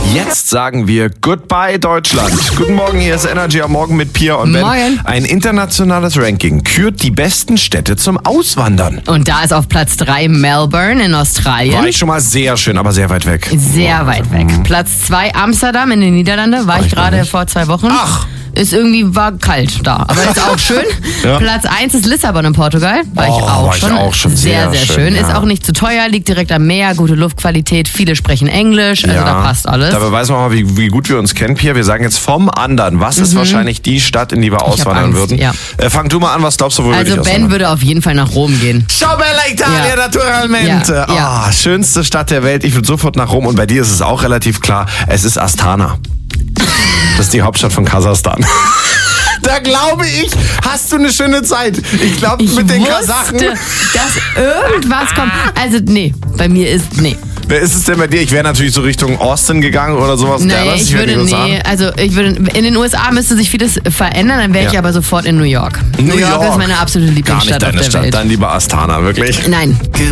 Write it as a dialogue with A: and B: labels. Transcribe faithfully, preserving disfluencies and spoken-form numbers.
A: Jetzt sagen wir Goodbye Deutschland. Guten Morgen, hier ist Energy am Morgen mit Pia und Ben.
B: Moin.
A: Ein internationales Ranking kürt die besten Städte zum Auswandern.
B: Und da ist auf Platz drei Melbourne in Australien.
A: War ich schon mal sehr schön, aber sehr weit weg.
B: Sehr weit weg. Platz zwei Amsterdam in den Niederlanden. War,
A: War
B: ich
A: ich noch
B: gerade
A: nicht.
B: vor zwei Wochen.
A: Ach.
B: Ist irgendwie, war kalt da. Aber ist auch schön.
A: Ja.
B: Platz eins ist Lissabon in Portugal. War
A: Oh,
B: ich auch
A: war ich
B: schon.
A: auch schon.
B: Sehr,
A: Sehr
B: sehr,
A: schön,
B: schön. Ist
A: ja.
B: auch nicht zu teuer, liegt direkt am Meer, gute Luftqualität, viele sprechen Englisch, also da passt alles.
A: Da beweisen wir mal, wie, wie gut wir uns kennen, Pia. Wir sagen jetzt vom anderen. Was ist wahrscheinlich die Stadt, in die wir auswandern
B: Angst,
A: würden?
B: ja.
A: Äh, fang du mal an, was glaubst du, wo würde
B: Also
A: ich
B: Ben
A: auswandern?
B: würde auf jeden Fall nach Rom gehen.
A: Ciao Bella Italia,
B: Ja.
A: naturalmente.
B: Ja, ja.
A: Ah, schönste Stadt der Welt. Ich will sofort nach Rom. Und bei dir ist es auch relativ klar. Es ist Astana. Das ist die Hauptstadt von Kasachstan. Da glaube ich, hast du eine schöne Zeit. Ich glaube,
B: Ich
A: mit den
B: wusste,
A: Kasachen.
B: dass irgendwas kommt. Also nee, bei mir ist, nee.
A: Wer ist es denn bei dir? Ich wäre natürlich so Richtung Austin gegangen oder sowas.
B: Nee,
A: Dallas.
B: ich würde,
A: in die U S A.
B: nee, also ich würde, in den U S A müsste sich vieles verändern, dann wäre ich
A: Ja.
B: aber sofort in New York.
A: New
B: New York
A: York.
B: ist meine absolute
A: Gar
B: Lieblingsstadt
A: nicht deine
B: auf der
A: Stadt,
B: Welt.
A: dann lieber Astana, wirklich.
B: Nein.